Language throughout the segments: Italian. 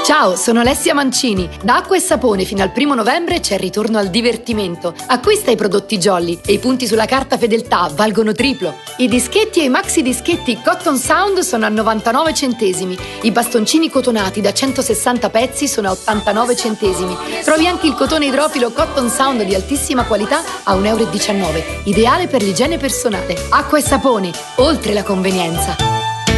Ciao, sono Alessia Mancini. Da Acqua e Sapone fino al 1 novembre c'è il ritorno al divertimento. Acquista i prodotti Jolly e i punti sulla carta fedeltà valgono triplo. I dischetti e i maxi dischetti Cotton Sound sono a 99 centesimi. I bastoncini cotonati da 160 pezzi sono a 89 centesimi. Trovi anche il cotone idrofilo Cotton Sound di altissima qualità a 1,19 €. Ideale per l'igiene personale. Acqua e Sapone, oltre la convenienza.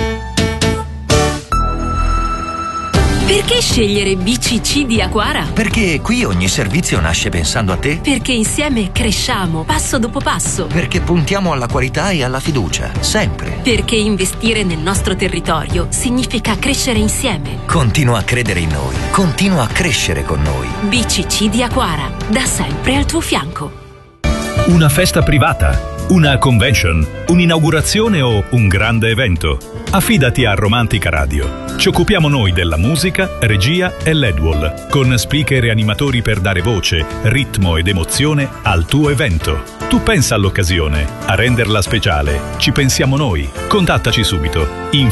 Perché scegliere BCC di Aquara? Perché qui ogni servizio nasce pensando a te. Perché insieme cresciamo passo dopo passo. Perché puntiamo alla qualità e alla fiducia, sempre. Perché investire nel nostro territorio significa crescere insieme. Continua a credere in noi, continua a crescere con noi. BCC di Aquara, da sempre al tuo fianco. Una festa privata, una convention, un'inaugurazione o un grande evento? Affidati a Romantica Radio. Ci occupiamo noi della musica, regia e LED-wall, con speaker e animatori per dare voce, ritmo ed emozione al tuo evento. Tu pensa all'occasione, a renderla speciale. Ci pensiamo noi. Contattaci subito.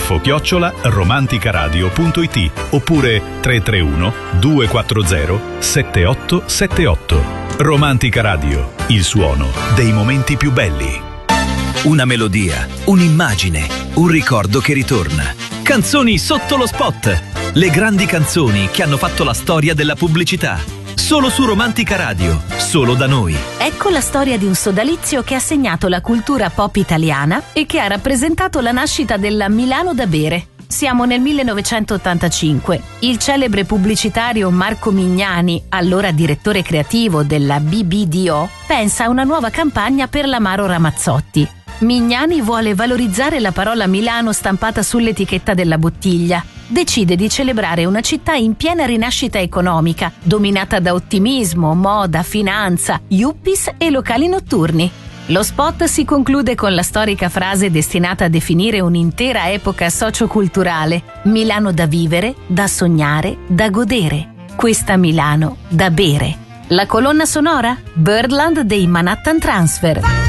info@romanticaradio.it oppure 331 240 7878. Romantica Radio, il suono dei momenti più belli. Una melodia, un'immagine, un ricordo che ritorna. Canzoni sotto lo spot. Le grandi canzoni che hanno fatto la storia della pubblicità. Solo su Romantica Radio, solo da noi. Ecco la storia di un sodalizio che ha segnato la cultura pop italiana e che ha rappresentato la nascita della Milano da bere. Siamo nel 1985. Il celebre pubblicitario Marco Mignani, allora direttore creativo della BBDO, pensa a una nuova campagna per l'Amaro Ramazzotti. Mignani vuole valorizzare la parola Milano stampata sull'etichetta della bottiglia. Decide di celebrare una città in piena rinascita economica, dominata da ottimismo, moda, finanza, yuppies e locali notturni. Lo spot si conclude con la storica frase destinata a definire un'intera epoca socioculturale: Milano da vivere, da sognare, da godere. Questa Milano da bere. La colonna sonora? Birdland dei Manhattan Transfer.